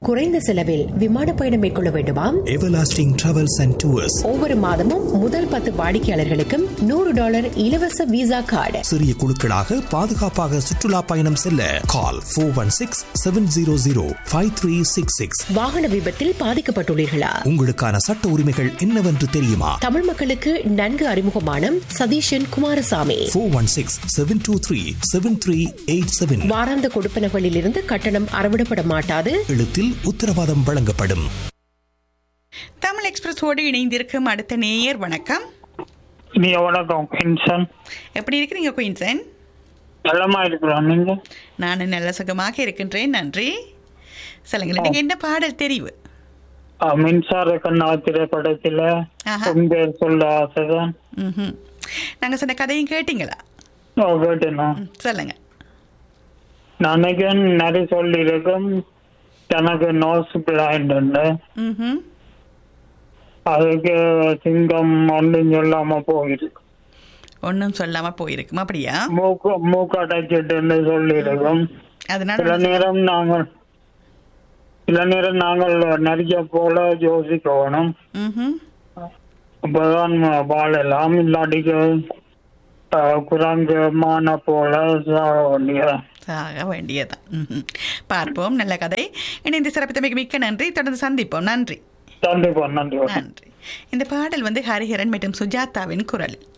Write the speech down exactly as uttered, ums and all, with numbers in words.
குறைந்த செலவில் விமான பயணம் மேற்கொள்ள வேண்டுமா? எவர்லாஸ்டிங் டிராவல்ஸ் அண்ட் டூர்ஸ் ஒவ்வொரு மாதமும் முதல் பத்து வாடிக்கையாளர்களுக்கும் நூறு டாலர் இலவச விசா கார்டு. சிறிய குழுக்களாக பாதுகாப்பாக சுற்றுலா பயணம் செல்ல call four one six seven zero zero five three six six. வாகன விபத்தில் பாதிக்கப்பட்டுள்ளீர்களா? உங்களுக்கான சட்ட உரிமைகள் என்னவென்று தெரியுமா? தமிழ் மக்களுக்கு நன்கு அறிமுகமான Satheesan Kumaraswamy. Four one six seven two three seven three eight seven. வாராந்த கொடுப்பனகளில் இருந்து கட்டணம் அறவிடப்பட மாட்டாது. எழுத்தில் உத்தரவாதம் வழங்கப்படும். தமிழ் எக்ஸ்பிரஸோடு இணைந்திருக்கும் அடுத்த நேயர் வணக்கம். நீ வணக்கம் குயின்சன். எப்படி இருக்கிறீங்க குயின்சன்? நல்லமா இருக்கிறோம். நீங்க? நான் நல்ல சுகமாக இருக்கின்றேன், நன்றி. சொல்லுங்க, நீங்க என்ன பாடல் தெரிவு? மின்சார கண்ணா திரைப்படத்துல உன் பேர் சொல்ல ஆசைதான். நாங்க சொன்ன கதையும் கேட்டீங்களா? கேட்டேனா? சொல்லுங்க. நனக்கு நிறைய சொல்லி இருக்கும். தனக்கு நோஸ் பிளைண்ட் அதுக்கு சிங்கம் ஒன்றும் சொல்லாம போயிருக்கு. ஒன்னும் சொல்லாம போயிருக்கும், அப்படியா? மூக்கு மூக்கடைச்சிட்டு சொல்லி இருக்கும். அதனால சில நேரம் நாங்கள் சில நேரம் நாங்கள் நிறைய போல யோசிக்கணும். அப்பதான் வாழலாம். இல்லாட்டிக்கு குரங்கு மான போல சாக வேண்டியதான். பார்ப்போம். நல்ல கதை. இணைந்து சிறப்பித்தமைக்கு மிக்க நன்றி. தொடர்ந்து சந்திப்போம். நன்றி. சந்திப்போம். நன்றி. நன்றி. இந்த பாடல் வந்து ஹரிஹரன் மற்றும் சுஜாதாவின் குரல்.